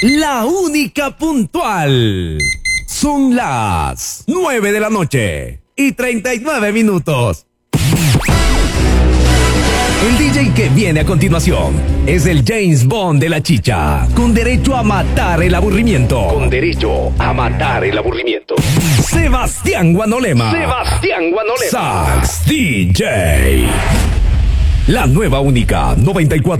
la única puntual. Son las 9 de la noche y 39 minutos. El DJ que viene a continuación es el James Bond de la chicha, con derecho a matar el aburrimiento. Con derecho a matar el aburrimiento. Sebastián Guanolema. Sebastián Guanolema. Sax DJ. La nueva única 94.1